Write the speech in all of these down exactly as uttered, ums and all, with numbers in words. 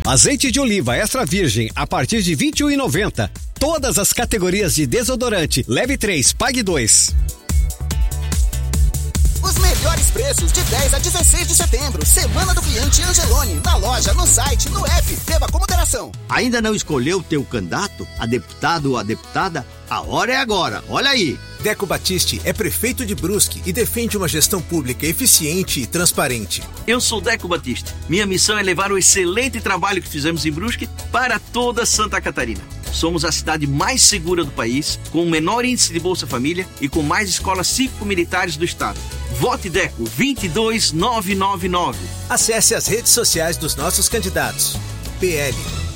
Azeite de oliva extra virgem a partir de vinte e um reais e noventa centavos. Todas as categorias de desodorante. Leve três, pague dois. Os melhores preços de dez a dezesseis de setembro. Semana do Cliente Angeloni. Na loja, no site, no app. Beba com moderação. Ainda não escolheu o teu candidato? A deputado ou a deputada? A hora é agora. Olha aí. Deco Battisti é prefeito de Brusque e defende uma gestão pública eficiente e transparente. Eu sou Deco Battisti. Minha missão é levar o excelente trabalho que fizemos em Brusque para toda Santa Catarina. Somos a cidade mais segura do país, com o menor índice de Bolsa Família e com mais escolas cívico-militares do estado. Vote Deco vinte e dois mil novecentos e noventa e nove. Acesse as redes sociais dos nossos candidatos. P L.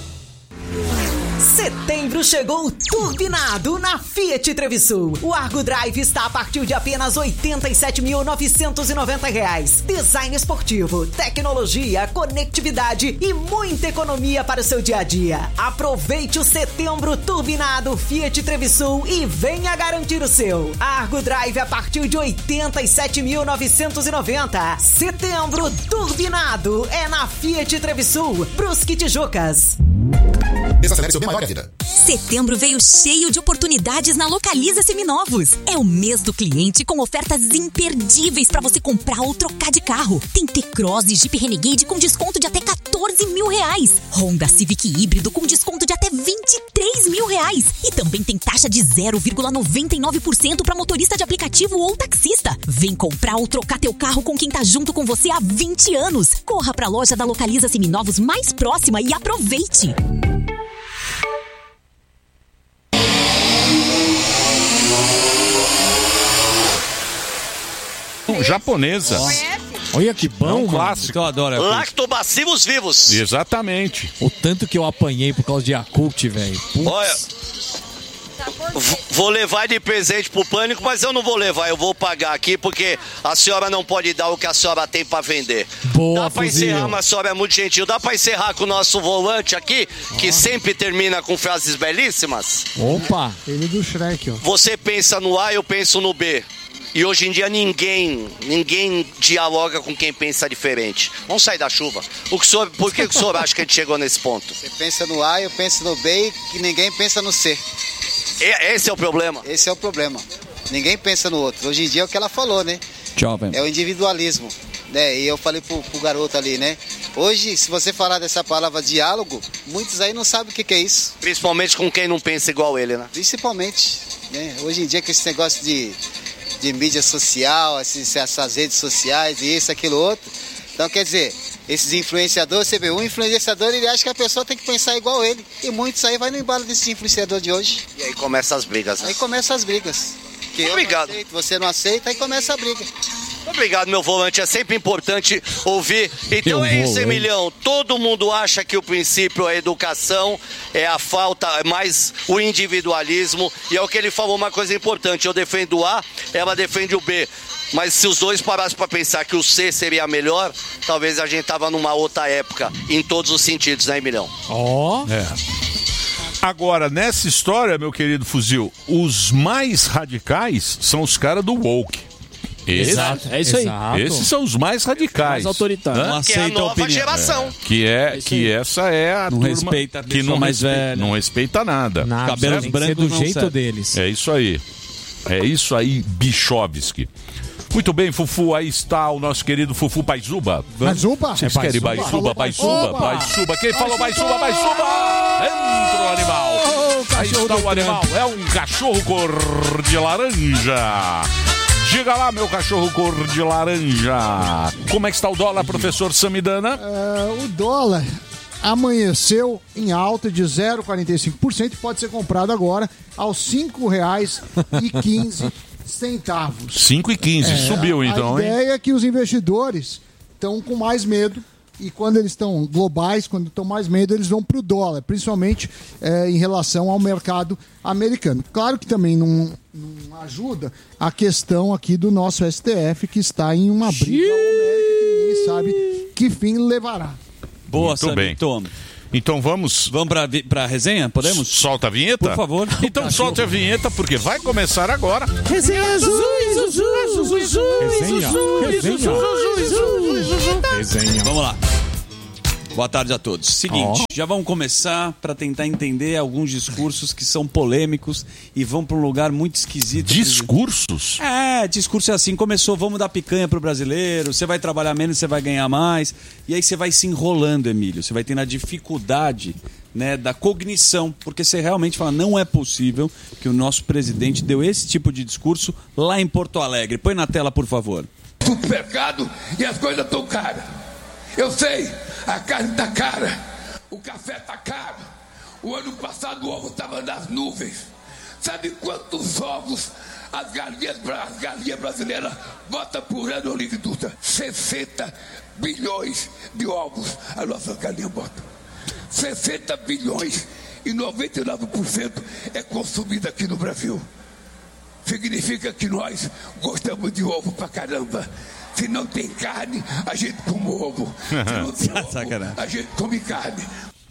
Setembro chegou turbinado na Fiat Trevisul. O Argo Drive está a partir de apenas oitenta e sete mil novecentos e noventa reais. Design esportivo, tecnologia, conectividade e muita economia para o seu dia a dia. Aproveite o setembro turbinado Fiat Trevisul e venha garantir o seu. Argo Drive a partir de oitenta e sete mil novecentos e noventa. Setembro turbinado é na Fiat Trevisul, Brusque, Tijucas. Desacelere seu bem maior vida. Setembro veio cheio de oportunidades na Localiza Seminovos. É o mês do cliente com ofertas imperdíveis para você comprar ou trocar de carro. Tem T-Cross e Jeep Renegade com desconto de até quatorze mil reais. Honda Civic híbrido com desconto de até vinte e três mil reais. E também tem taxa de zero vírgula noventa e nove por cento para motorista de aplicativo ou taxista. Vem comprar ou trocar teu carro com quem tá junto com você há vinte anos. Corra pra loja da Localiza Seminovos mais próxima e aproveite. Japonesa. Olha que bom, é um mano. clássico. Eu adoro. Lactobacilos vivos. Exatamente. O tanto que eu apanhei por causa de Yakult, velho. Olha, v- vou levar de presente pro Pânico, mas eu não vou levar, eu vou pagar aqui, porque a senhora não pode dar o que a senhora tem pra vender. Boa, Dá pra Fuzil. encerrar, mas a senhora é muito gentil. Dá pra encerrar com o nosso volante aqui, que Ah. sempre termina com frases belíssimas? Opa. Ele do Shrek, ó. Você pensa no A, eu penso no B. E hoje em dia ninguém, ninguém dialoga com quem pensa diferente. Vamos sair da chuva. O que o senhor, por que o senhor acha que a gente chegou nesse ponto? Você pensa no A, eu penso no B e ninguém pensa no C. E, esse é o problema? Esse é o problema. Ninguém pensa no outro. Hoje em dia é o que ela falou, né? Jovem. É o individualismo. Né? E eu falei pro, pro garoto ali, né? Hoje, se você falar dessa palavra diálogo, muitos aí não sabem o que, que é isso. Principalmente com quem não pensa igual ele, né? Principalmente. Né? Hoje em dia com esse negócio de... de mídia social, esses, essas redes sociais e isso, aquilo, outro. Então, quer dizer, esses influenciadores, você vê, um influenciador, ele acha que a pessoa tem que pensar igual ele. E muitos aí vai no embalo desse influenciador de hoje. E aí começam as brigas, né? Aí começam as brigas. Que Obrigado. Eu não aceito, você não aceita, aí começa a briga. Obrigado, meu volante. É sempre importante ouvir. Então Eu é vou, isso, hein? Emilhão. Todo mundo acha que o princípio é a educação, é a falta, é mais o individualismo. E é o que ele falou, uma coisa importante. Eu defendo o A, ela defende o B. Mas se os dois parassem para pensar que o C seria melhor, talvez a gente tava numa outra época, em todos os sentidos, né, Emilhão? Ó. É. Agora, nessa história, meu querido Fuzil, os mais radicais são os caras do woke. Esse, Exato, é isso aí. Exato. Esses são os mais radicais. Mais autoritários. Hã? Não aceita Que é a nova opinião. geração. É, que é, isso que aí. essa é a Não turma respeita a que pessoa não mais respeita, velha. não respeita nada. Nada. Cabelos Certo? brancos do não jeito serve. deles. É isso aí. É isso aí, Bichovski. Muito bem, Fufu, aí está o nosso querido Fufu Baizuba. Baizuba? Vocês É querem Baizuba? Baizuba, Baizuba, Opa! Baizuba. Quem falou Baizuba, Baizuba? Entra o animal. Aí está o animal. É um cachorro cor de laranja. Diga lá, meu cachorro cor de laranja. Como é que está o dólar, professor Samidana? É, o dólar amanheceu em alta de zero vírgula quarenta e cinco por cento e pode ser comprado agora aos cinco reais e quinze centavos. cinco e quinze, subiu então, a hein? ideia é que os investidores estão com mais medo e quando eles estão globais, quando estão mais medo, eles vão para o dólar, principalmente é, em relação ao mercado americano. Claro que também não, não ajuda a questão aqui do nosso S T F, que está em uma briga homérica que ninguém sabe que fim levará. Boa, Muito Samir, bem. toma. Então vamos... Vamos pra, vi- pra resenha? Podemos? Solta a vinheta? Por favor. Então solte a vinheta, porque vai começar agora. Resenha Zuzu, Zuzu, Zuzu, Resenha. Resenha. Resenha. Vamos lá. Boa tarde a todos. Seguinte, Oh. já vamos começar para tentar entender alguns discursos que são polêmicos e vão para um lugar muito esquisito. Discursos? É, discurso é assim, começou, vamos dar picanha pro brasileiro, você vai trabalhar menos, você vai ganhar mais, e aí você vai se enrolando, Emílio, você vai tendo a dificuldade, né, da cognição, porque você realmente fala, não é possível que o nosso presidente deu esse tipo de discurso lá em Porto Alegre. Põe na tela, por favor. Supermercado e as coisas estão caras. Eu sei, a carne está cara, o café está caro. O ano passado o ovo estava nas nuvens. Sabe quantos ovos as galinhas, as galinhas brasileiras botam por ano, Olívio Dutra? sessenta bilhões de ovos as nossas galinhas botam. sessenta bilhões e noventa e nove por cento é consumido aqui no Brasil. Significa que nós gostamos de ovo pra caramba. Se não tem carne, a gente come ovo. Se não tem ovo, a gente come carne.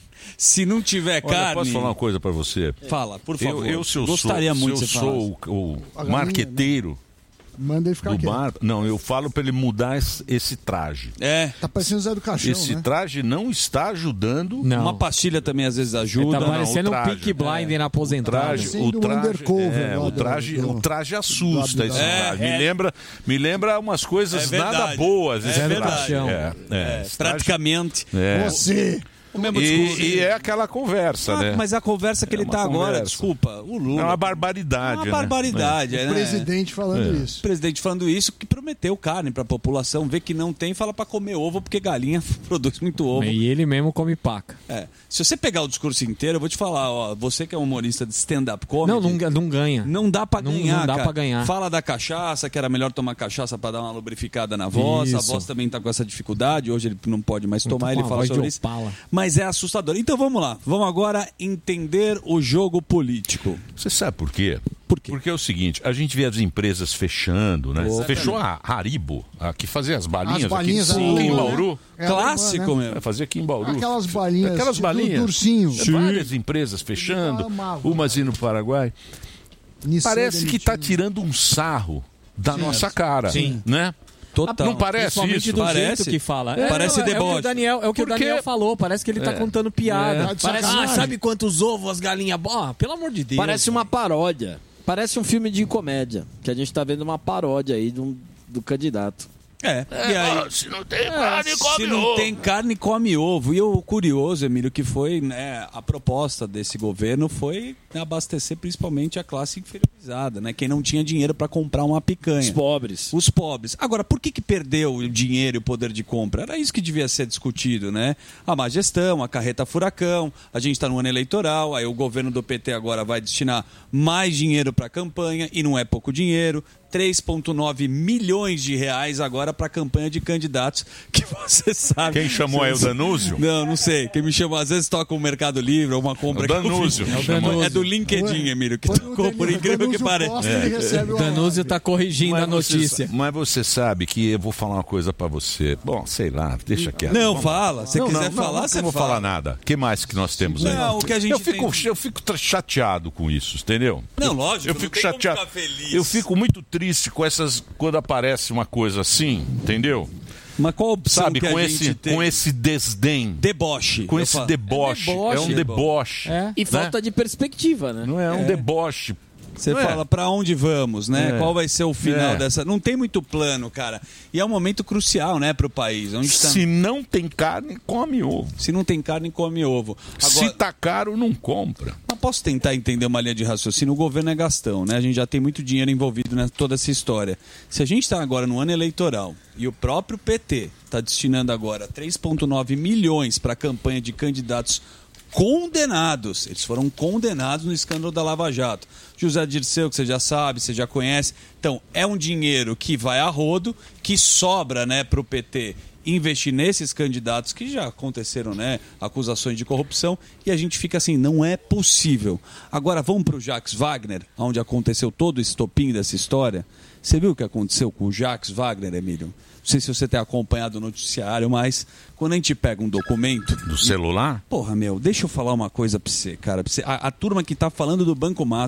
Se não tiver Olha, carne... posso falar uma coisa pra você? Fala, por favor. Eu, eu se eu Gostaria sou, muito se eu de você sou o, o marqueteiro Manda ele ficar do quieto. bar... Não, eu falo pra ele mudar esse, esse traje. É. Tá parecendo o Zé do Caixão, Esse né? traje não está ajudando... Não. Uma pastilha também às vezes ajuda. Ele tá parecendo Não, o um traje, Peaky Blinders é. aposentado. O traje, o traje, é, o traje, o traje assusta esse É, traje. é. Me lembra, me lembra umas coisas É verdade. nada boas. É esse verdade. traje. É, é, É, esse traje- praticamente. É. Você... O mesmo E, discurso. e é aquela conversa, Ah, né? mas a conversa que É ele uma tá agora, conversa. desculpa, o Lula... É uma barbaridade, É uma né? barbaridade, É. né? O presidente falando isso. O presidente falando isso, que prometeu carne pra população, vê que não tem, fala pra comer ovo, porque galinha produz muito ovo. E ele mesmo come paca. É. Se você pegar o discurso inteiro, eu vou te falar, ó, você que é um humorista de stand-up comedy... Não, não, não ganha. Não dá pra Não- ganhar, não dá cara. pra ganhar. Fala da cachaça, que era melhor tomar cachaça pra dar uma lubrificada na voz. A Isso. voz também tá com essa dificuldade. Hoje ele não pode mais Não tá tomar, com ele a fala voz de sobre isso. Opala. Mas é assustador. Então vamos lá. Vamos agora entender o jogo político. Você sabe por quê? Por quê? Porque é o seguinte, a gente vê as empresas fechando, né? Opa. Fechou a Haribo, a que fazia as balinhas, As balinhas aqui, alemã, aqui em né? Bauru. É Clássico alemã, né? mesmo. É, fazia aqui em Bauru. Aquelas balinhas Aquelas do- balinhas. do ursinho. É, várias empresas fechando, Eu amava. umas indo para o Paraguai. Nissan Parece que está demitindo. tirando um sarro da Sim. nossa cara, Sim. né? Total. Não parece Principalmente isso? do Parece. jeito que fala. Parece não, é, é o que deboche. o Daniel, é o que o Porque- Daniel falou. Parece que ele tá É. contando piada. É. Tá de Parece, ah, sacanagem. sabe quantos ovos as galinhas... Ah, pelo amor de Deus. Parece uma paródia. Parece um filme de comédia. Que a gente tá vendo uma paródia aí do, do candidato. É. É, E aí, ó, se não tem carne, come se não ovo. tem carne, come ovo. E o curioso, Emílio, que foi, né, a proposta desse governo foi abastecer principalmente a classe inferiorizada, né? Quem não tinha dinheiro para comprar uma picanha. Os pobres. Os pobres. Agora, por que que perdeu o dinheiro e o poder de compra? Era isso que devia ser discutido, né? A má gestão, a carreta furacão, a gente está no ano eleitoral, aí o governo do P T agora vai destinar mais dinheiro para a campanha, e não é pouco dinheiro, três vírgula nove milhões de reais agora para a campanha de candidatos, que você sabe... Quem chamou aí o Danúzio? Não, não sei. Quem me chamou, às vezes toca o Mercado Livre ou uma compra O que eu Danúzio. fiz. É o Danúzio. É do LinkedIn, Emílio, que Põe no tocou, por Danúzio, incrível que Danúzio pareça. posta, ele recebe o Danúzio tá corrigindo a você notícia. sa- mas você sabe que eu vou falar uma coisa pra você. Bom, sei lá, deixa quieto. Não, Vamos- fala. Se Não, quiser não, falar, não, você não vou fala. falar nada. O que mais que nós temos aí? Não, o que a gente eu fico, tem- eu fico tra- chateado com isso, entendeu? Não, lógico, Eu não fico tem como chateado. ficar feliz. Eu fico muito triste com essas quando aparece uma coisa assim, entendeu? Mas qual a opção Sabe, que com a esse, gente tem? com esse desdém. Deboche. Com eu esse falo. deboche. É deboche, É um é deboche. É. E né? falta de perspectiva, né? Não é um É. deboche. Você Não é? fala pra onde vamos, né? É. Qual vai ser o final É. dessa... Não tem muito plano, cara. E é um momento crucial, né, pro país. Onde tá... Se não tem carne, come ovo. Se não tem carne, come ovo. Se tá caro, não compra. Mas posso tentar entender uma linha de raciocínio? O governo é gastão, né? A gente já tem muito dinheiro envolvido em toda essa história. Se a gente está agora no ano eleitoral e o próprio P T está destinando agora três vírgula nove milhões para a campanha de candidatos condenados, eles foram condenados no escândalo da Lava Jato. José Dirceu, que você já sabe, você já conhece. Então, é um dinheiro que vai a rodo, que sobra, né, para o P T investir nesses candidatos que já aconteceram, né, acusações de corrupção, e a gente fica assim, não é possível. Agora vamos para o Jacques Wagner, onde aconteceu todo o estopim dessa história. Você viu o que aconteceu com o Jacques Wagner, Emílio? Não sei se você tem acompanhado o noticiário, mas quando a gente pega um documento... Do celular? Porra, meu, deixa eu falar uma coisa pra você, cara. Pra você, a, a turma que tá falando do Banco Master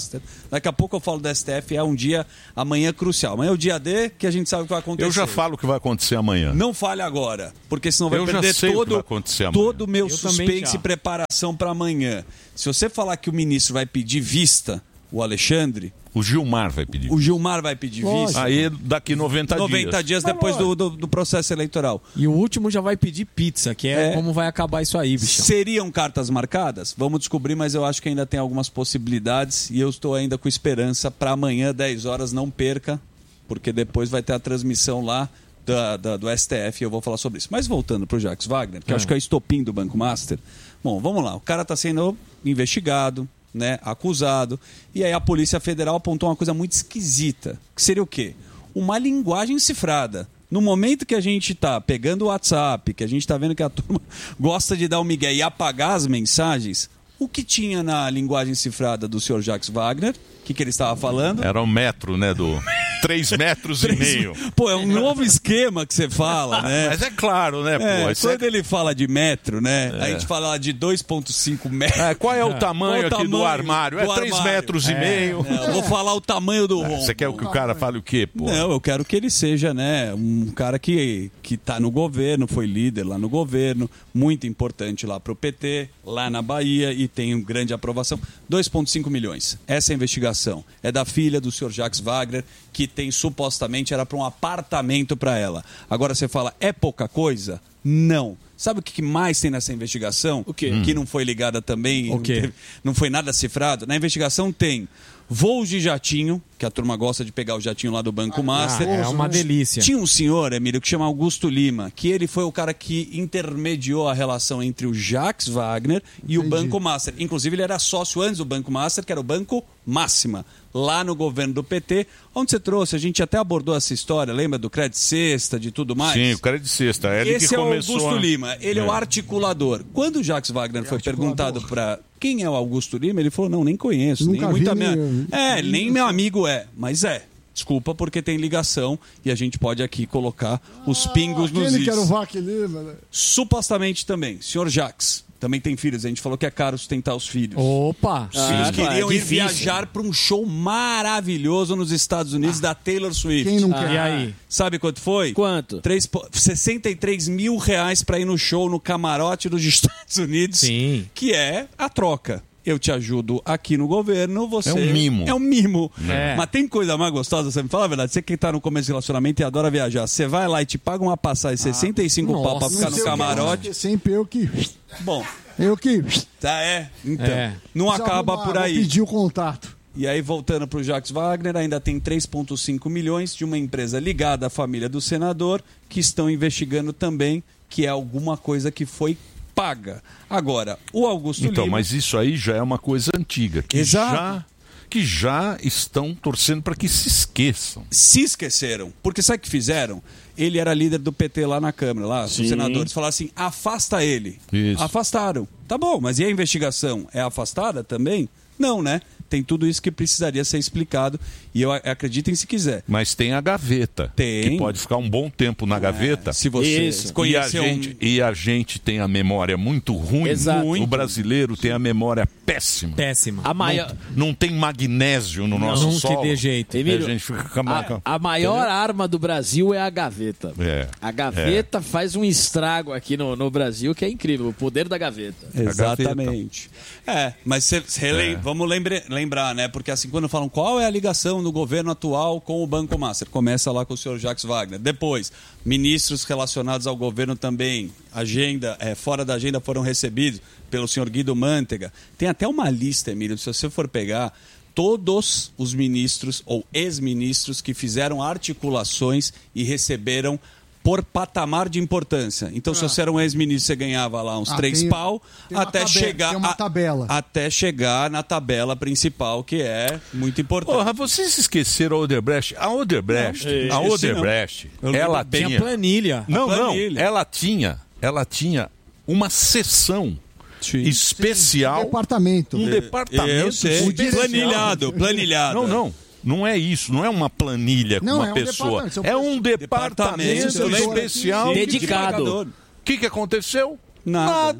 Daqui a pouco eu falo do S T F, é um dia, amanhã crucial. Amanhã é o dia D, que a gente sabe o que vai acontecer. Eu já falo o que vai acontecer amanhã. Não fale agora, porque senão vai eu perder já sei todo o que vai acontecer amanhã. todo o meu Eu suspense e preparação para amanhã. Se você falar que o ministro vai pedir vista, o Alexandre... O Gilmar vai pedir. O Gilmar vai pedir vista. Aí daqui noventa dias. noventa dias depois do, do, do processo eleitoral. E o último já vai pedir pizza, que é, É. como vai acabar isso aí, bicho. Seriam cartas marcadas? Vamos descobrir, mas eu acho que ainda tem algumas possibilidades e eu estou ainda com esperança para amanhã, dez horas, não perca, porque depois vai ter a transmissão lá da, da- do S T F e eu vou falar sobre isso. Mas voltando para o Jacques Wagner, que eu É. acho que é o estopim do Banco Master. Bom, vamos lá. O cara está sendo investigado, né, acusado, e aí a Polícia Federal apontou uma coisa muito esquisita, que seria o quê? Uma linguagem cifrada. No momento que a gente está pegando o WhatsApp, que a gente está vendo que a turma gosta de dar o migué e apagar as mensagens, o que tinha na linguagem cifrada do senhor Jacques Wagner? O que, que ele estava falando? Era o metro, né? Do três metros e meio. Pô, é um novo esquema que você fala, né? Mas é claro, né, pô? É, Isso quando ele fala de metro, né? É. A gente fala de dois vírgula cinco metros. É, qual é o tamanho Qual o aqui do tamanho armário? É do três armário? metros e É, meio. é, eu vou falar o tamanho do rombo. Você quer que o cara fale o quê, pô? Não, eu quero que ele seja, né, um cara que, que tá no governo, foi líder lá no governo, muito importante lá pro P T, lá na Bahia, e tem uma grande aprovação. dois vírgula cinco milhões. Essa é a investigação. É da filha do senhor Jacques Wagner, que tem supostamente, era para um apartamento para ela. Agora você fala, é pouca coisa? Não. Sabe o que mais tem nessa investigação? O quê? Que não foi ligada também, O não, quê? teve- não foi nada cifrado. Na investigação tem voos de jatinho, que a turma gosta de pegar o jatinho lá do Banco Master. é uma delícia. Tinha um senhor, Emílio, que chama Augusto Lima, que ele foi o cara que intermediou a relação entre o Jacques Wagner e o Banco Master. Inclusive, ele era sócio antes do Banco Master, que era o Banco Máxima, lá no governo do P T, onde você trouxe, a gente até abordou essa história, lembra do crédito cesta, de tudo mais? Sim, o cara de sexta. É ele Esse que é o começou Augusto a- Lima, ele é, o articulador. Quando o Jacques Wagner foi perguntado para quem é o Augusto Lima, ele falou, não, nem conheço, nem Nunca muita vi, minha... nem- É, nem meu amigo é, mas é. Desculpa, porque tem ligação e a gente pode aqui colocar os pingos nos Aquele is. que era o Vac Lima, né? Supostamente também, senhor Jacques, também tem filhos, a gente falou que é caro sustentar os filhos. Opa! Os filhos Ah, queriam é ir difícil. viajar para um show maravilhoso nos Estados Unidos da Taylor Swift. Quem não quer? E aí? Sabe quanto foi? Quanto? Três po- sessenta e três mil reais para ir no show no camarote dos Estados Unidos. Sim. Que é a troca. Eu te ajudo aqui no governo, você... É um mimo. É um mimo. É. Mas tem coisa mais gostosa, você me fala a verdade. Você que tá no começo do relacionamento e adora viajar, você vai lá e te paga uma passagem, sessenta e cinco pau pra nossa, ficar Não no sei o que, camarote. é sempre eu que. Bom, Eu que. tá, é. Então, É. não Precisa acaba arrumar, por vou aí. pedir o contato. E aí, voltando para o Jacques Wagner, ainda tem três vírgula cinco milhões de uma empresa ligada à família do senador que estão investigando também, que é alguma coisa que foi paga. Agora, o Augusto Então, Lima... mas isso aí já é uma coisa antiga. Que Exato. já que já estão torcendo para que se esqueçam. Se esqueceram. Porque sabe o que fizeram? Ele era líder do P T lá na Câmara, lá, os senadores falaram assim, afasta ele. Isso. Afastaram. Tá bom, mas e a investigação? É afastada também? Não, né? Tem tudo isso que precisaria ser explicado. E eu a- acreditem se quiser. Mas tem a gaveta, Tem. que pode ficar um bom tempo na gaveta. Se você Isso. E a, conhecer um... gente, e a gente tem a memória muito ruim. Exato. O brasileiro tem a memória péssima. Péssima. A maior, Não, não tem magnésio no nosso Não solo. que dê jeito. Emílio, a gente fica com a marca- a, a maior arma do Brasil é a gaveta. É. A gaveta faz um estrago aqui no, no Brasil que é incrível. O poder da gaveta. Exatamente. É, mas cê, cê lem- vamos lembre- lembrar, né? Porque assim, quando falam qual é a ligação do governo atual com o Banco Master, começa lá com o senhor Jacques Wagner. Depois, ministros relacionados ao governo também, agenda, é, fora da agenda foram recebidos pelo senhor Guido Mantega. Tem até uma lista, Emílio, se você for pegar todos os ministros ou ex-ministros que fizeram articulações e receberam por patamar de importância. Então, se você era um ex-ministro, você ganhava lá uns Ah, três tem- pau, tem uma até tabela, chegar tem uma a- tabela. até chegar na tabela principal, que é muito importante. Porra, vocês esqueceram a Odebrecht? A Odebrecht, Não, a esqueci, Odebrecht, não. Eu ela lembro bem. tinha... Tem a planilha. Não, A não, planilha. ela tinha, ela tinha uma seção Sim. especial, Departamento. um Eu departamento sei. especial. Planilhado, planilhado. Não, não. Não é isso, não é uma planilha com Não, uma é um pessoa. departamento, são É um departamento Departamento, eu lembro. especial. Dedicado. O que, que aconteceu? Nada. Nada.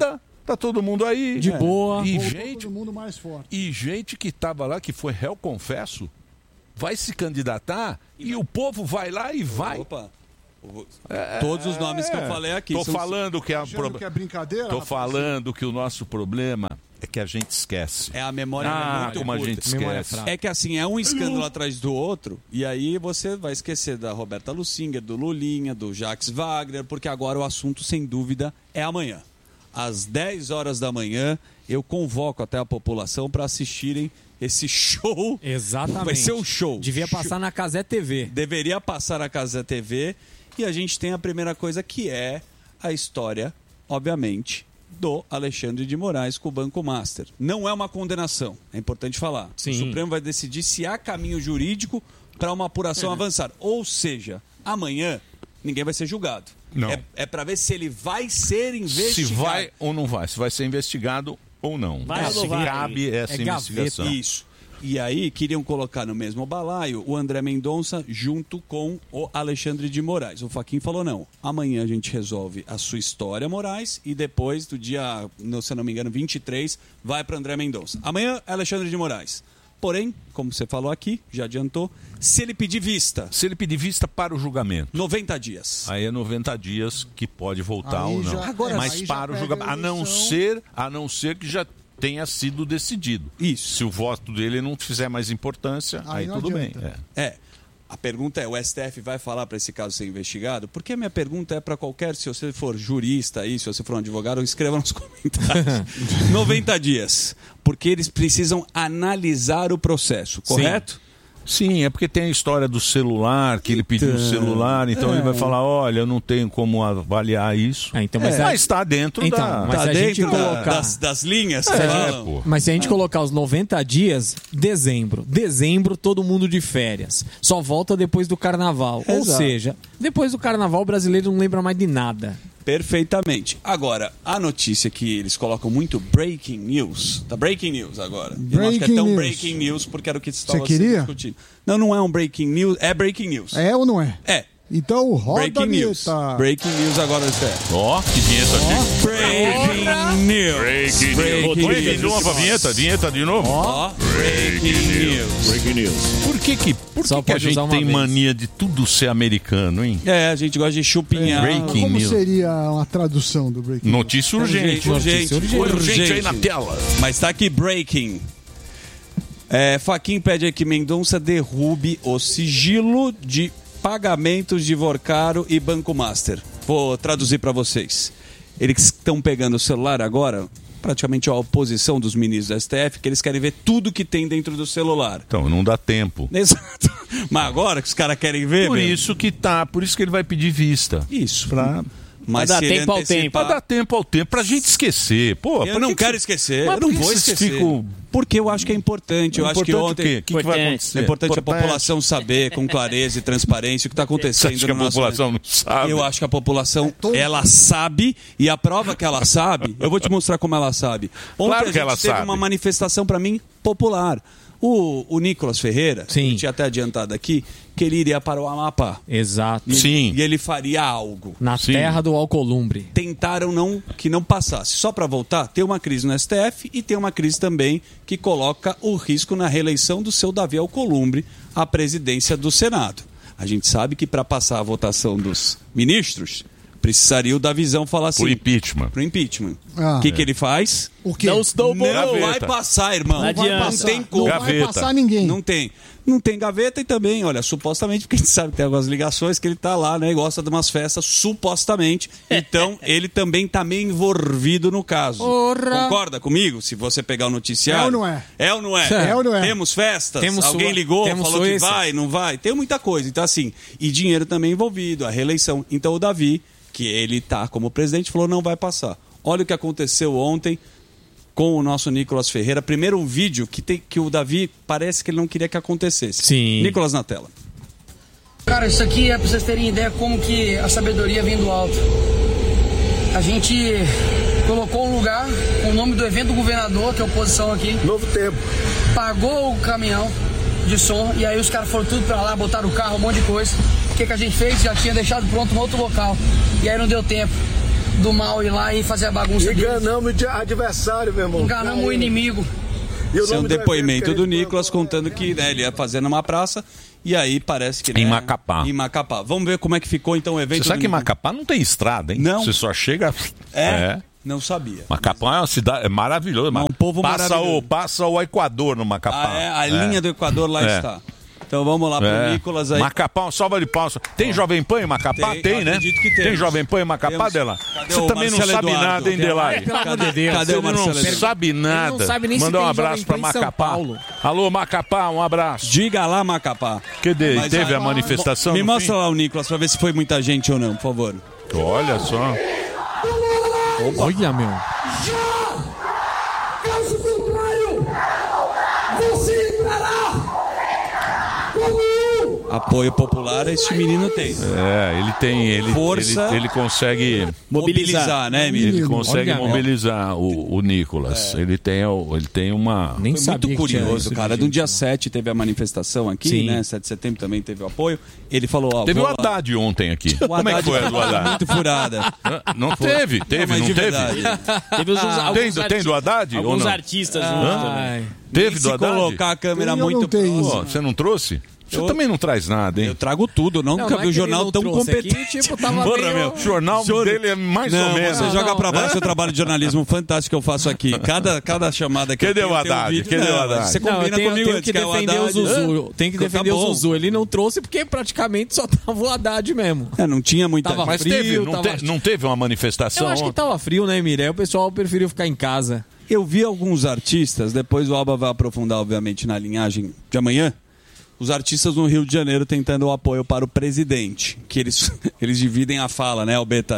Tá todo mundo aí. De boa. E Voltou gente, todo mundo mais forte. e gente que tava lá, que foi réu confesso, vai se candidatar e o povo vai lá e vai. Opa. Todos os nomes que eu falei aqui. Tô são- falando que é, Achando prob- que é brincadeira? Tô rapaz? falando que o nosso problema é que a gente esquece. É a memória Ah, muito como a curta. gente esquece. É que assim, é um escândalo atrás do outro, e aí você vai esquecer da Roberta Lucinger, do Lulinha, do Jacques Wagner, porque agora o assunto, sem dúvida, é amanhã. Às dez horas da manhã, eu convoco até a população para assistirem esse show. Exatamente. Vai ser um show. Devia passar na Casé T V. Deveria passar na Casé T V. E a gente tem a primeira coisa, que é a história, obviamente, do Alexandre de Moraes com o Banco Master. Não é uma condenação, é importante falar. Sim. O Supremo vai decidir se há caminho jurídico para uma apuração avançar. Ou seja, amanhã ninguém vai ser julgado. Não. É, é para ver se ele vai ser investigado. Se vai ou não vai, se vai ser investigado ou não. Vai ou não se vai? cabe essa É investigação. gaveta. Isso. E aí queriam colocar no mesmo balaio o André Mendonça junto com o Alexandre de Moraes. O Fachin falou, não, amanhã a gente resolve a sua história, Moraes, e depois do dia, se eu não me engano, vinte e três, vai para André Mendonça. Amanhã é Alexandre de Moraes. Porém, como você falou aqui, já adiantou, se ele pedir vista... Se ele pedir vista para o julgamento. noventa dias. Aí é noventa dias que pode voltar Aí ou não. já- Agora, Mas aí já para o pega julgamento. a A não eleição. ser, a não ser que já tenha sido decidido. Isso. Se o voto dele não fizer mais importância, aí, Aí não tudo adianta. bem. É. É. A pergunta é, o S T F vai falar para esse caso ser investigado? Porque a minha pergunta é para qualquer, se você for jurista aí, se você for um advogado, escreva nos comentários. noventa dias. Porque eles precisam analisar o processo, correto? Sim, é porque tem a história do celular, que ele pediu o Então, celular, então é. ele vai falar, olha, eu não tenho como avaliar isso. então, mas É, a- mas está dentro Então, da... mas tá se a gente dentro da- colocar- Das, das linhas que É, falam. pô. Mas se a gente colocar os noventa dias, dezembro. Dezembro, todo mundo de férias. Só volta depois do carnaval. Ou Exato. seja, depois do carnaval o brasileiro não lembra mais de nada. Perfeitamente. Agora, a notícia que eles colocam muito breaking news. Tá breaking news agora. Eu não acho que é Breaking tão news. breaking news porque era o que estava Você queria? sendo discutido. Não, não é um breaking news, é breaking news. É ou não é? É. Então roda a Breaking news. vinheta. Breaking news agora, Zé. Ó, que vinheta aqui. Breaking news. Breaking Breaking news. Põe de news. novo a vinheta, vinheta de novo. Ó, breaking news. Breaking news. Por que que, por Só que, que a pode gente usar uma tem vez. mania de tudo ser americano, hein? É, a gente gosta de chupinhar. Breaking Como news. seria uma tradução do breaking? Notícia urgente. Urgente, urgente, Urgente aí na tela. Mas tá aqui breaking. É, Fachin pede que Mendonça derrube o sigilo de pagamentos de Vorcaro e Banco Master. Vou traduzir para vocês. Eles estão pegando o celular agora, praticamente a oposição dos ministros da S T F, que eles querem ver tudo que tem dentro do celular. Então, não dá tempo. Exato. Mas agora que os caras querem ver, Por meu, isso que tá, por isso que ele vai pedir vista. Isso. Pra... Mas Pra dar se ele tempo ao antecipar- tempo. Pra dar tempo ao tempo, pra gente esquecer. Pô, Eu por não que que quero você- esquecer, Mas eu por não que vou vocês esquecer. ficam- Porque eu acho que é importante. Eu acho que Importante o ontem. quê? O que que vai acontecer? É importante, a Importante. população saber com clareza e transparência o que está acontecendo. Você acha que a no nosso população país. não sabe? Eu acho que a população, ela sabe, e a prova que ela sabe, eu vou te mostrar como ela sabe. Ontem Claro a que gente ela teve sabe. uma manifestação, para mim, popular. O, o Nicolas Ferreira, eu tinha até adiantado aqui, que ele iria para o Amapá. Exato. E, Sim. E ele faria algo. Na terra do Alcolumbre. Tentaram não, que não passasse. Só para voltar, tem uma crise no S T F e tem uma crise também que coloca o risco na reeleição do seu Davi Alcolumbre à presidência do Senado. A gente sabe que para passar a votação dos ministros, precisaria o Davizão falar assim... Pro impeachment. Pro impeachment. O Ah. que, É. que ele faz? O quê? Não estou Não Não vai gaveta. passar, irmão. Não vai Não passar. tem como. Não vai passar ninguém. Não tem. Não tem gaveta e também, olha, supostamente, porque a gente sabe que tem algumas ligações que ele tá lá, né, e gosta de umas festas, supostamente. Então, ele também tá meio envolvido no caso. Ora. Concorda comigo? Se você pegar o noticiário. É ou não é? É ou não é? É ou não é? Temos festas? Temos Alguém sua- ligou, temos falou que Suécia. vai, não vai? Tem muita coisa. Então, assim, e dinheiro também envolvido, a reeleição. Então, o Davi, que ele tá como presidente, falou, não vai passar. Olha o que aconteceu ontem com o nosso Nicolas Ferreira. Primeiro um vídeo que, tem, que o Davi parece que ele não queria que acontecesse. Sim. Nicolas na tela. Cara, isso aqui é pra vocês terem ideia como que a sabedoria vem do alto. A gente colocou um lugar com o nome do evento do governador, que é a oposição aqui. Novo Tempo. Pagou o caminhão de som e aí os caras foram tudo pra lá, botaram o carro, um monte de coisa. O que, que a gente fez? Já tinha deixado pronto um outro local. E aí não deu tempo. do mal ir lá e fazer a bagunça. Enganamos o adversário, meu irmão. Enganamos o inimigo. Esse é um depoimento do Nicolas contando que né, ele ia fazer numa praça e aí parece que... Né, em Macapá. Em Macapá. Vamos ver como é que ficou então o evento. Você sabe que Macapá não tem estrada, hein? Não. Você só chega... É? é. Não sabia. Macapá é uma cidade é maravilhosa. É um povo passa maravilhoso. O, passa o Equador no Macapá. Ah, é? A é. linha do Equador lá é. está. Então vamos lá pro é. Nicolas aí. Macapá, uma salva de palmas. Tem Jovem Pan em Macapá? Tem, Tem, né? acredito que temos. Tem Jovem Pan em Macapá, Temos. Dela? Cadê Você o também não Marcelo sabe Eduardo? nada, hein, Delay? Pelo amor de Deus. Cadê Você o Marcelo não Eduardo? sabe nada. Ele não sabe nem se Manda um tem abraço Jovem pra Pan em São Macapá. Paulo. Alô, Macapá, um abraço. Diga lá, Macapá. Cadê? Mas, Teve ah, a manifestação? Me no mostra fim? lá o Nicolas pra ver se foi muita gente ou não, por favor. Olha só. Olha, meu. Caso contrário, você entrará como Apoio popular este menino tem. É, ele tem, ele, Força. ele, ele consegue Mobilizar, né, Emílio? Ele consegue Olha, mobilizar o, o Nicolas. É. Ele tem, o- ele tem uma. Nem Foi muito curioso, cara. No dia sete teve a manifestação aqui, Sim. né? sete de setembro também teve o apoio. Ele falou, ó, Teve o vou lá. Haddad ontem aqui. O Como é que Haddad foi a do foi Haddad? muito furada. Não Foi. teve, teve, Não, mas não, de teve. verdade. Teve os- Ah. alguns tem, do- tem do arti- Haddad? ou alguns não? artistas junto Hã? também. Teve Nem do se Haddad? colocar a câmera Eu não muito tenho próxima. Pô, você não trouxe? Você Eu- também não traz nada, hein? Eu trago tudo, não, Não, nunca não é vi um que ele jornal não tão trouxe, é que, competente. tipo, tava Porra, meio- meu. O jornal Juro. dele é mais não, ou menos. Você Não, joga não. pra baixo o trabalho de jornalismo fantástico que eu faço aqui. Cada, cada chamada que Cadê eu tenho, o tem um Haddad? vídeo. Cadê o Não, Haddad? Você Não, eu combina tenho, comigo tenho antes, que é o defender o Haddad. Zuzu. Tem que Tá defender o bom. Zuzu. Ele não trouxe porque praticamente só tava o Haddad mesmo. É, não tinha muita... Tava Mas frio, teve, não, tava... te- não teve uma manifestação Eu acho que ontem? tava frio, né, Mira? Aí o pessoal preferiu ficar em casa. Eu vi alguns artistas, depois o Alba vai aprofundar, obviamente, na linhagem de amanhã. Os artistas no Rio de Janeiro tentando o apoio para o presidente. Que eles, eles dividem a fala, né, Albeta?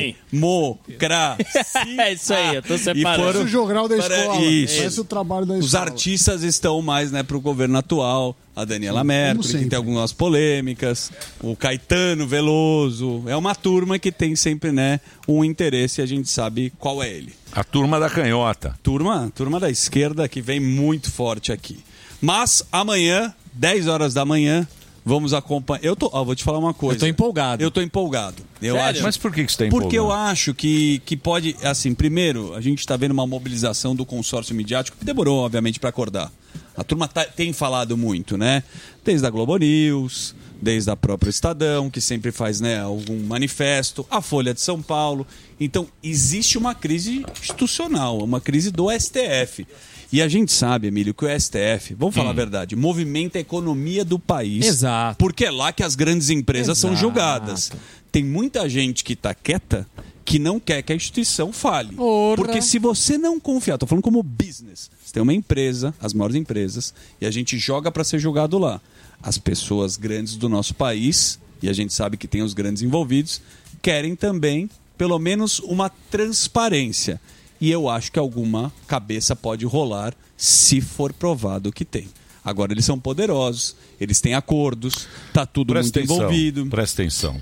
Democracia. É isso aí, eu tô separando. Parece o jogral da para- escola. Isso. Parece o trabalho da Os escola. artistas estão mais, né, para o governo atual. A Daniela Mercury, que sempre. tem algumas polêmicas. O Caetano Veloso. É uma turma que tem sempre, né, um interesse e a gente sabe qual é ele. A turma da canhota. Turma, turma da esquerda que vem muito forte aqui. Mas amanhã, dez horas da manhã, vamos acompanhar. Eu tô, ó, vou te falar uma coisa. Eu tô empolgado. Eu tô empolgado. Eu Sério? acho. Mas por que, que você está Porque eu empolgado? acho que, que pode, assim, primeiro, a gente está vendo uma mobilização do consórcio midiático que demorou, obviamente, para acordar. A turma tá- tem falado muito, né? Desde a Globo News, desde a própria Estadão, que sempre faz, né, algum manifesto, a Folha de São Paulo. Então, existe uma crise institucional, uma crise do S T F. E a gente sabe, Emílio, que o S T F, vamos falar a verdade, movimenta a economia do país. Exato. Porque é lá que as grandes empresas são Exato. julgadas. Tem muita gente que está quieta que não quer que a instituição fale. Ora. Porque se você não confiar, tô falando como business, você tem uma empresa, as maiores empresas, e a gente joga para ser julgado lá. As pessoas grandes do nosso país, e a gente sabe que tem os grandes envolvidos, querem também, pelo menos, uma transparência. E eu acho que alguma cabeça pode rolar se for provado que tem. Agora, eles são poderosos, eles têm acordos, tá tudo Presta muito atenção, envolvido. presta atenção.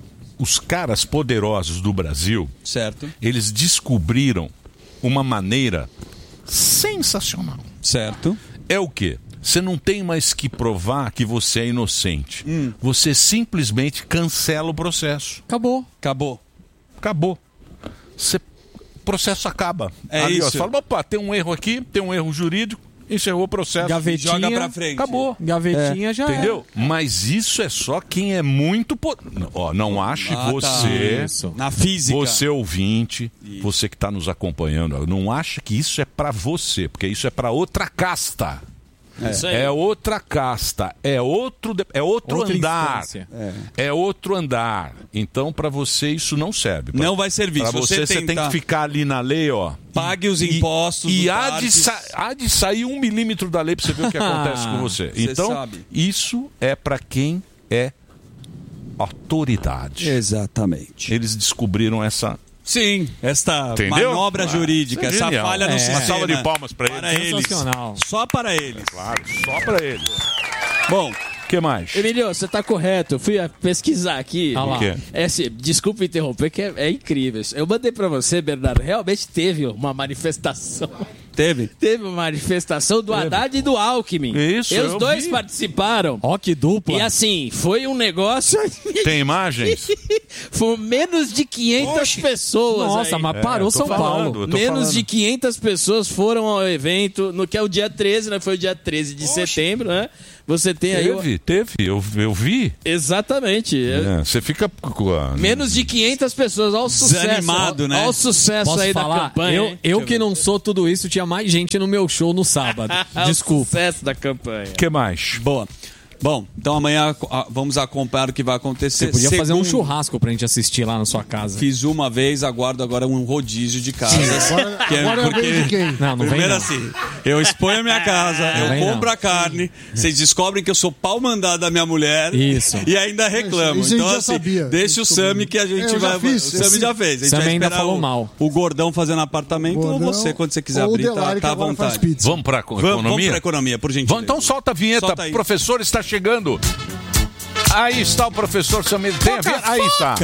Os caras poderosos do Brasil, Certo? eles descobriram uma maneira sensacional. Certo. É o quê? Você não tem mais que provar que você é inocente. Hum. Você simplesmente cancela o processo. Acabou. Acabou. Acabou. Você... O processo acaba. É Ali, ó, isso. você fala, opa, tem um erro aqui, tem um erro jurídico, encerrou o processo. Gavetinha. Joga pra frente. Acabou. Gavetinha já Entendeu? Mas isso é só quem é muito... Po... Ó, não ache Ah, tá. você... Isso. Na física. Você ouvinte, Isso. você que está nos acompanhando, não acha que isso é para você, porque isso é para outra casta. É. Isso aí. É outra casta, é outro, de- é outro Outra andar. instância. É. outro andar. Então, para você, isso não serve. Pra- Não vai servir. Pra Se você, você você tem tentar- que ficar ali na lei, ó. Pague os E- impostos E dos há de, parques. sa- há de sair um milímetro da lei para você ver o que acontece com você. Você Então, sabe. isso é para quem é autoridade. Exatamente. Eles descobriram essa... Sim, esta Entendeu? manobra Ah, jurídica, isso é essa genial. falha no É. sistema. Uma salva de palmas pra eles. Para eles. Sensacional. Só para eles. Claro, só para eles. Bom, O que mais? Emílio, você tá correto. Eu fui a pesquisar aqui. Ah lá. O quê? É assim, desculpa interromper, que é, é incrível. Eu mandei pra você, Bernardo. Realmente teve uma manifestação Teve? Teve uma manifestação do Teve. Haddad e do Alckmin. Isso, E os eu dois vi. participaram. Ó, que dupla. E assim, foi um negócio... Tem imagens? Foi menos de quinhentas pessoas. Nossa, aí. mas parou É, tô São falando, Paulo. tô Menos falando. de quinhentas pessoas foram ao evento, no que é o dia treze, né? Foi o dia treze de setembro, né? Você tem aí... o- Teve, teve, eu, eu vi. Exatamente. É, você fica com a... Menos de quinhentas pessoas. Olha o sucesso. Desanimado, né? Olha o sucesso Posso aí falar? da campanha. Eu, hein? eu Deixa que não sou tudo isso, tinha mais gente no meu show no sábado. O Desculpa. sucesso da campanha. O que mais? Boa. Bom, então amanhã ah, vamos acompanhar o que vai acontecer. Você podia fazer um Segundo, churrasco pra gente assistir lá na sua casa. Fiz uma vez, aguardo agora um rodízio de casas. Agora, Que é agora é a vez de quem? Não, não vem Primeiro não. assim, eu exponho a minha casa, Não eu vem compro não. a carne, vocês descobrem que eu sou pau mandado da minha mulher Isso. e ainda reclamam. Isso a gente Então já assim, sabia. deixa o Isso Sami que a gente Eu já vai... fiz. O Sami Esse- já fez. A gente Sami vai ainda esperar falou o, mal. o Gordão fazendo apartamento ou Gordão, você, quando você quiser ou o abrir, tá, Delari, tá à que agora faz vontade. pizza. Vamos pra Vamos, vamos economia? pra economia, por gentileza. Vamos, então solta a vinheta, Solta aí. o professor está chegando. Aí está o professor Samir. Tem a vinheta? Aí está.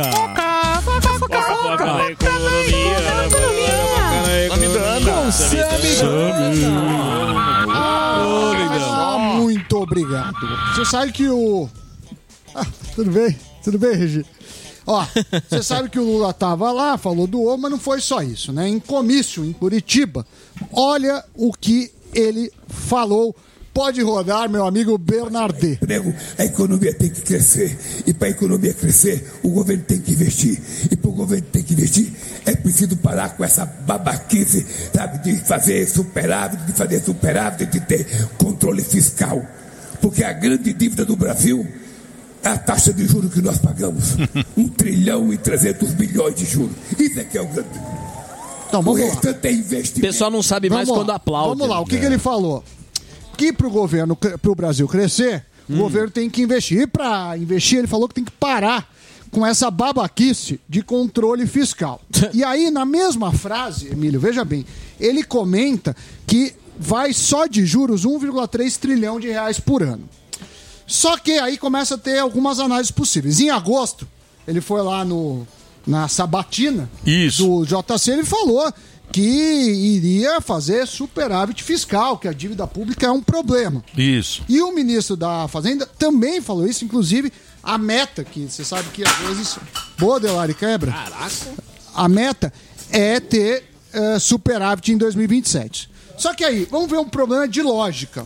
Ah, muito obrigado. Você sabe que o... Ah, tudo bem? Tudo bem, Regi? Ó, você sabe que o Lula tava lá, falou do O, mas não foi só isso, né? Em comício, em Curitiba, olha o que ele falou. Pode rodar, meu amigo Bernardet. A economia tem que crescer. E para a economia crescer, o governo tem que investir. E para o governo ter que investir, é preciso parar com essa babaquice, sabe, de fazer superávit, de fazer superávit, de ter controle fiscal. Porque a grande dívida do Brasil é a taxa de juros que nós pagamos. Um trilhão e trezentos bilhões de juros. Isso é que é o grande. Então, O vamos lá. restante é O investimento. pessoal não sabe mais Vamos quando lá. aplaude. Vamos lá, o que, que ele falou? Que para o governo, para o Brasil crescer, o governo tem que investir. E para investir, ele falou que tem que parar com essa babaquice de controle fiscal. E aí, na mesma frase, Emílio, veja bem, ele comenta que vai só de juros um vírgula três trilhão de reais por ano. Só que aí começa a ter algumas análises possíveis. Em agosto, ele foi lá no, na sabatina Isso. do J C, ele falou que iria fazer superávit fiscal, que a dívida pública é um problema. Isso. E o ministro da Fazenda também falou isso, inclusive a meta, que você sabe que às vezes... Boa, Delari, quebra. Caraca. A meta é ter uh, superávit em dois mil e vinte e sete. Só que aí, vamos ver um problema de lógica.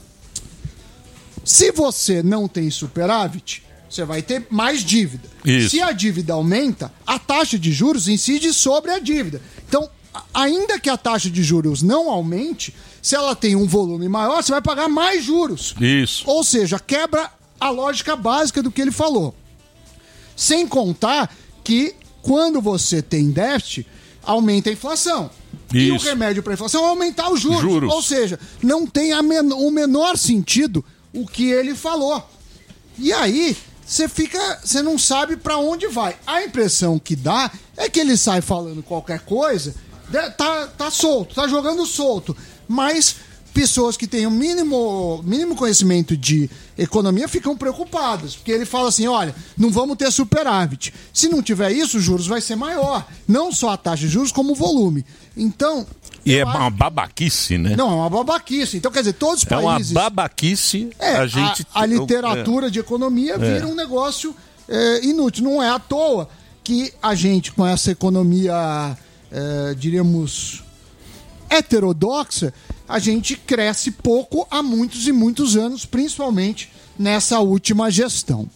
Se você não tem superávit, você vai ter mais dívida. Isso. Se a dívida aumenta, a taxa de juros incide sobre a dívida. Então, a- ainda que a taxa de juros não aumente, se ela tem um volume maior, você vai pagar mais juros. Isso. Ou seja, quebra a lógica básica do que ele falou. Sem contar que quando você tem déficit, aumenta a inflação. E o Isso. remédio para a inflação é aumentar os juros. Juros. Ou seja, não tem a men- o menor sentido o que ele falou. E aí, você fica, você não sabe para onde vai. A impressão que dá é que ele sai falando qualquer coisa, né, tá, tá solto, tá jogando solto. Mas pessoas que têm o mínimo, mínimo conhecimento de economia ficam preocupadas, porque ele fala assim, olha, não vamos ter superávit. Se não tiver isso, os juros vai ser maior. Não só a taxa de juros, como o volume. Então... E é uma babaquice, né? Não, é uma babaquice. Então, quer dizer, todos os É uma países... babaquice. É, a gente. a, a literatura de economia vira É. um negócio é, inútil. Não é à toa que a gente, com essa economia, é, diríamos, heterodoxa, a gente cresce pouco há muitos e muitos anos, principalmente nessa última gestão.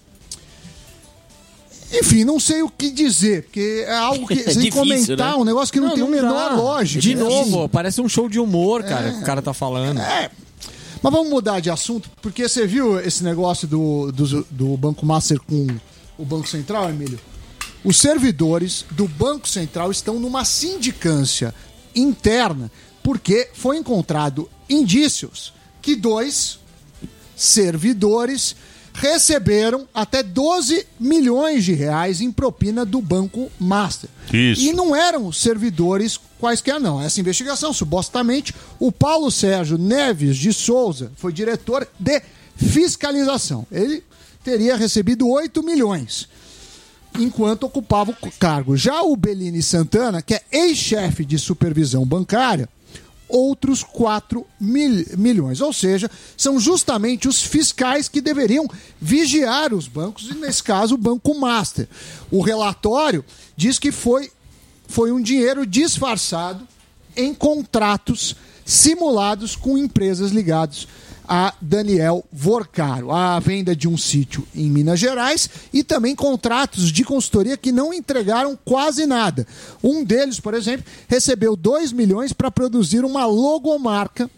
Enfim, não sei o que dizer, porque é algo que, É sem difícil, comentar, né? um negócio que não, Não, tem não a menor dá. lógica. De É novo, assim. parece um show de humor, cara, que o cara tá falando. É. Mas vamos mudar de assunto, porque você viu esse negócio do, do, do Banco Master com o Banco Central, Emílio? Os servidores do Banco Central estão numa sindicância interna, porque foi encontrado indícios que dois servidores receberam até doze milhões de reais em propina do Banco Master. Isso. E não eram servidores quaisquer, não. Essa investigação, supostamente, o Paulo Sérgio Neves de Souza foi diretor de fiscalização. Ele teria recebido oito milhões, enquanto ocupava o cargo. Já o Bellini Santana, que é ex-chefe de supervisão bancária, outros quatro mil, milhões. Ou seja, são justamente os fiscais que deveriam vigiar os bancos, e nesse caso o Banco Master. O relatório diz que foi, foi um dinheiro disfarçado em contratos simulados com empresas ligadas a Daniel Vorcaro, a venda de um sítio em Minas Gerais e também contratos de consultoria que não entregaram quase nada. Um deles, por exemplo, recebeu dois milhões para produzir uma logomarca